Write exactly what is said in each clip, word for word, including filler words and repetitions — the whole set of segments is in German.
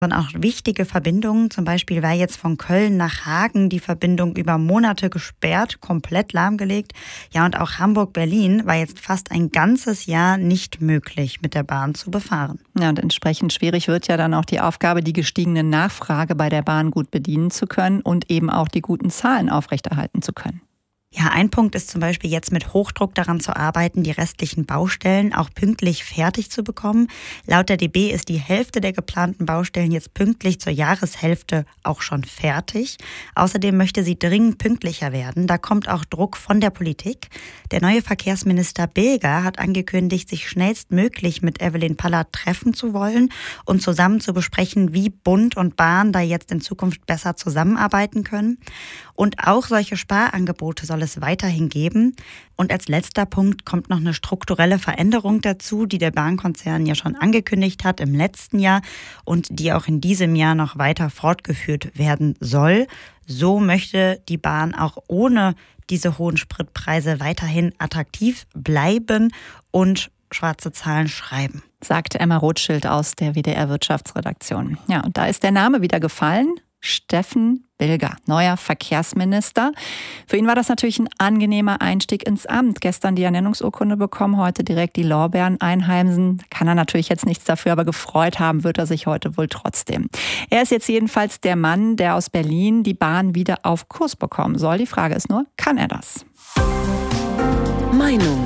Und auch wichtige Verbindungen, zum Beispiel war jetzt von Köln nach Hagen die Verbindung über Monate gesperrt, komplett lahmgelegt. Ja, und auch Hamburg-Berlin war jetzt fast ein ganzes Jahr nicht möglich, mit der Bahn zu befahren. Ja, und entsprechend schwierig wird ja dann auch die Aufgabe, die gestiegene Nachfrage bei der Bahn gut bedienen zu können und eben auch die guten Zahlen aufrechterhalten zu können. Ja, ein Punkt ist zum Beispiel jetzt mit Hochdruck daran zu arbeiten, die restlichen Baustellen auch pünktlich fertig zu bekommen. Laut der D B ist die Hälfte der geplanten Baustellen jetzt pünktlich zur Jahreshälfte auch schon fertig. Außerdem möchte sie dringend pünktlicher werden. Da kommt auch Druck von der Politik. Der neue Verkehrsminister Bilger hat angekündigt, sich schnellstmöglich mit Evelyn Pallert treffen zu wollen und zusammen zu besprechen, wie Bund und Bahn da jetzt in Zukunft besser zusammenarbeiten können. Und auch solche Sparangebote soll es weiterhin geben. Und als letzter Punkt kommt noch eine strukturelle Veränderung dazu, die der Bahnkonzern ja schon angekündigt hat im letzten Jahr und die auch in diesem Jahr noch weiter fortgeführt werden soll. So möchte die Bahn auch ohne diese hohen Spritpreise weiterhin attraktiv bleiben und schwarze Zahlen schreiben. Sagt Emma Rothschild aus der W D R-Wirtschaftsredaktion. Ja, und da ist der Name wieder gefallen. Steffen Bilger, neuer Verkehrsminister. Für ihn war das natürlich ein angenehmer Einstieg ins Amt. Gestern die Ernennungsurkunde bekommen, heute direkt die Lorbeeren einheimsen. Kann er natürlich jetzt nichts dafür, aber gefreut haben wird er sich heute wohl trotzdem. Er ist jetzt jedenfalls der Mann, der aus Berlin die Bahn wieder auf Kurs bekommen soll. Die Frage ist nur, kann er das? Meinung.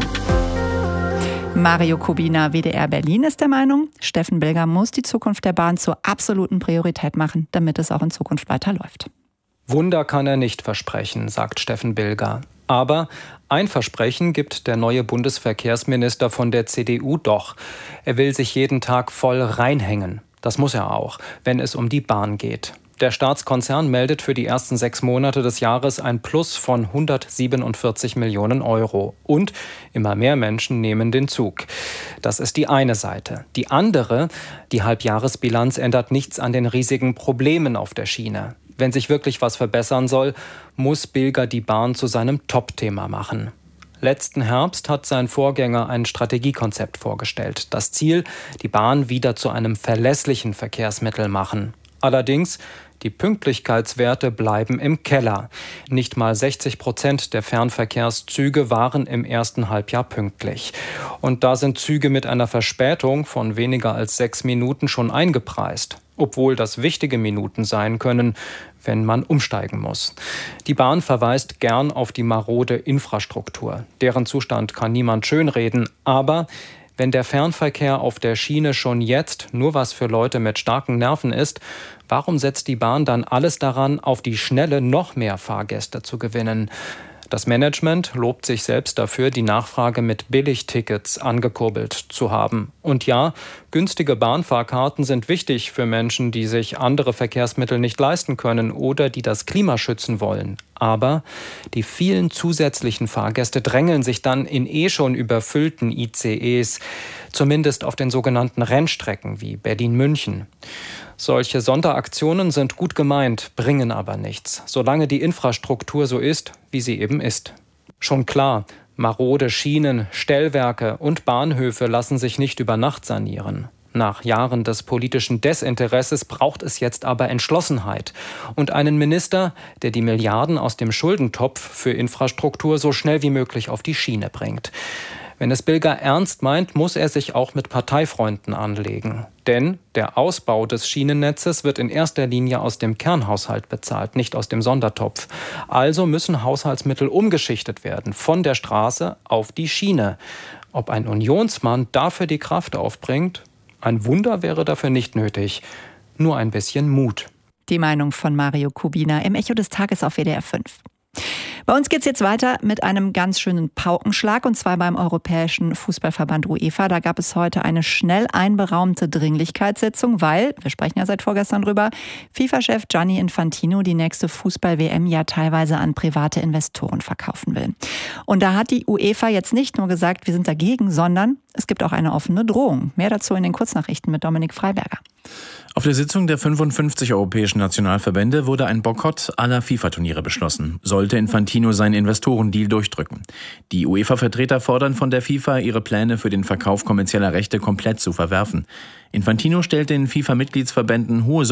Mario Kubina, W D R Berlin, ist der Meinung, Steffen Bilger muss die Zukunft der Bahn zur absoluten Priorität machen, damit es auch in Zukunft weiterläuft. Wunder kann er nicht versprechen, sagt Steffen Bilger. Aber ein Versprechen gibt der neue Bundesverkehrsminister von der C D U doch. Er will sich jeden Tag voll reinhängen. Das muss er auch, wenn es um die Bahn geht. Der Staatskonzern meldet für die ersten sechs Monate des Jahres ein Plus von hundertsiebenundvierzig Millionen Euro. Und immer mehr Menschen nehmen den Zug. Das ist die eine Seite. Die andere, die Halbjahresbilanz, ändert nichts an den riesigen Problemen auf der Schiene. Wenn sich wirklich was verbessern soll, muss Bilger die Bahn zu seinem Top-Thema machen. Letzten Herbst hat sein Vorgänger ein Strategiekonzept vorgestellt. Das Ziel, die Bahn wieder zu einem verlässlichen Verkehrsmittel machen. Allerdings, die Pünktlichkeitswerte bleiben im Keller. Nicht mal sechzig Prozent der Fernverkehrszüge waren im ersten Halbjahr pünktlich. Und da sind Züge mit einer Verspätung von weniger als sechs Minuten schon eingepreist. Obwohl das wichtige Minuten sein können, wenn man umsteigen muss. Die Bahn verweist gern auf die marode Infrastruktur. Deren Zustand kann niemand schönreden, aber wenn der Fernverkehr auf der Schiene schon jetzt nur was für Leute mit starken Nerven ist, warum setzt die Bahn dann alles daran, auf die Schnelle noch mehr Fahrgäste zu gewinnen? Das Management lobt sich selbst dafür, die Nachfrage mit Billigtickets angekurbelt zu haben. Und ja, günstige Bahnfahrkarten sind wichtig für Menschen, die sich andere Verkehrsmittel nicht leisten können oder die das Klima schützen wollen. Aber die vielen zusätzlichen Fahrgäste drängeln sich dann in eh schon überfüllten I C Es, zumindest auf den sogenannten Rennstrecken wie Berlin-München. Solche Sonderaktionen sind gut gemeint, bringen aber nichts, solange die Infrastruktur so ist, wie sie eben ist. Schon klar, marode Schienen, Stellwerke und Bahnhöfe lassen sich nicht über Nacht sanieren. Nach Jahren des politischen Desinteresses braucht es jetzt aber Entschlossenheit und einen Minister, der die Milliarden aus dem Schuldentopf für Infrastruktur so schnell wie möglich auf die Schiene bringt. Wenn es Bilger ernst meint, muss er sich auch mit Parteifreunden anlegen. Denn der Ausbau des Schienennetzes wird in erster Linie aus dem Kernhaushalt bezahlt, nicht aus dem Sondertopf. Also müssen Haushaltsmittel umgeschichtet werden, von der Straße auf die Schiene. Ob ein Unionsmann dafür die Kraft aufbringt? Ein Wunder wäre dafür nicht nötig. Nur ein bisschen Mut. Die Meinung von Mario Kubina im Echo des Tages auf W D R fünf. Bei uns geht's jetzt weiter mit einem ganz schönen Paukenschlag, und zwar beim Europäischen Fußballverband UEFA. Da gab es heute eine schnell einberaumte Dringlichkeitssitzung, weil, wir sprechen ja seit vorgestern drüber, FIFA-Chef Gianni Infantino die nächste Fußball-W M ja teilweise an private Investoren verkaufen will. Und da hat die UEFA jetzt nicht nur gesagt, wir sind dagegen, sondern es gibt auch eine offene Drohung. Mehr dazu in den Kurznachrichten mit Dominik Freiberger. Auf der Sitzung der fünfundfünfzig europäischen Nationalverbände wurde ein Boykott aller FIFA-Turniere beschlossen, sollte Infantino seinen Investorendeal durchdrücken. Die UEFA-Vertreter fordern von der FIFA, ihre Pläne für den Verkauf kommerzieller Rechte komplett zu verwerfen. Infantino stellt den FIFA-Mitgliedsverbänden hohe